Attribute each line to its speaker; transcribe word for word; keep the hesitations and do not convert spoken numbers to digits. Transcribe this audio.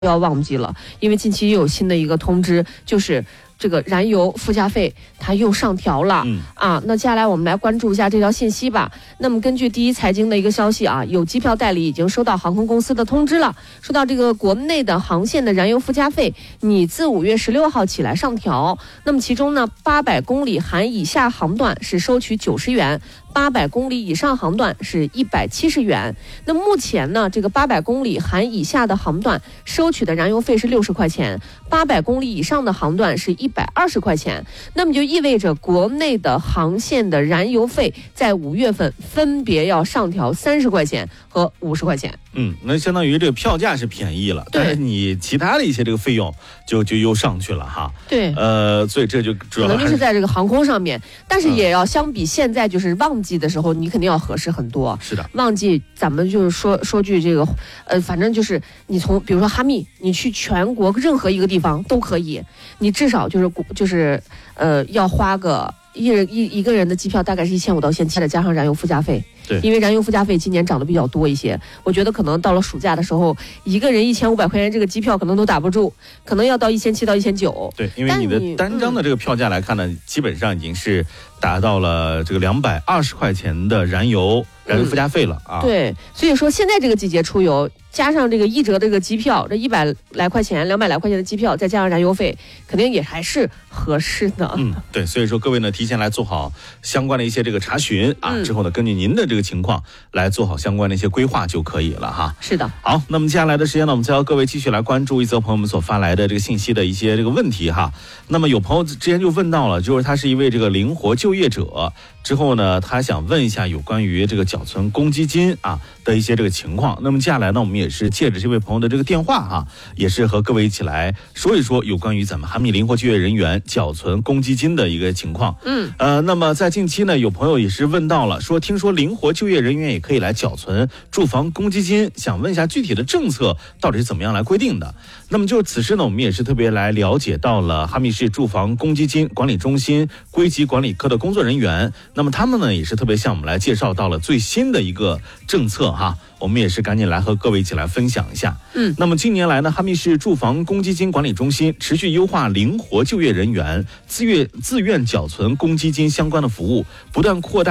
Speaker 1: 要忘记了，因为近期又有新的一个通知，就是这个燃油附加费它又上调了、嗯、啊。那接下来我们来关注一下这条信息吧。那么根据第一财经的一个消息啊，有机票代理已经收到航空公司的通知了，说到这个国内的航线的燃油附加费拟自五月十六号起来上调。那么其中呢，八百公里含以下航段是收取九十元。八百公里以上航段是一百七十元。那目前呢，这个八百公里含以下的航段收取的燃油费是六十块钱，八百公里以上的航段是一百二十块钱。那么就意味着国内的航线的燃油费在五月份分别要上调三十块钱和五十块钱。
Speaker 2: 嗯，那相当于这个票价是便宜了，但是你其他的一些这个费用就就又上去了哈。
Speaker 1: 对，
Speaker 2: 呃，所以这就主要
Speaker 1: 可能就是在这个航空上面，但是也要相比现在就是旺季的时候，你肯定要合适很多。
Speaker 2: 是的，
Speaker 1: 旺季咱们就是说说句这个，呃，反正就是你从比如说哈密，你去全国任何一个地方都可以，你至少就是就是呃要花个。一人一一个人的机票大概是一千五到一千七的，加上燃油附加费。
Speaker 2: 对，
Speaker 1: 因为燃油附加费今年涨得比较多一些，我觉得可能到了暑假的时候，一个人一千五百块钱这个机票可能都打不住，可能要到一千七到一千九。
Speaker 2: 对，因为你的单张的这个票价来看呢，嗯、基本上已经是达到了这个两百二十块钱的燃油燃油附加费了啊、
Speaker 1: 嗯。对，所以说现在这个季节出游，加上这个一折这个机票，这一百来块钱、两百来块钱的机票，再加上燃油费，肯定也还是合适的。
Speaker 2: 嗯，对，所以说各位呢，提前来做好相关的一些这个查询啊，嗯、之后呢，根据您的这个情况来做好相关的一些规划就可以了哈。
Speaker 1: 是的。
Speaker 2: 好，那么接下来的时间呢，我们再要各位继续来关注一则朋友们所发来的这个信息的一些这个问题哈。那么有朋友之前就问到了，就是他是一位这个灵活就业者，之后呢，他想问一下有关于这个缴存公积金啊的一些这个情况。那么接下来呢，我们也是借着这位朋友的这个电话哈，也是和各位一起来说一说有关于咱们哈密灵活就业人员缴存公积金的一个情况。
Speaker 1: 嗯，
Speaker 2: 呃，那么在近期呢，有朋友也是问到了，说听说灵活就业人员也可以来缴存住房公积金，想问一下具体的政策到底是怎么样来规定的。那么就此事呢，我们也是特别来了解到了哈密市住房公积金管理中心归集管理科的工作人员，那么他们呢也是特别向我们来介绍到了最新的一个政策哈。我们也是赶紧来和各位一起来分享一下。
Speaker 1: 嗯，
Speaker 2: 那么近年来呢，哈密市住房公积金管理中心持续优化灵活就业人员自愿自愿缴存公积金相关的服务，不断扩大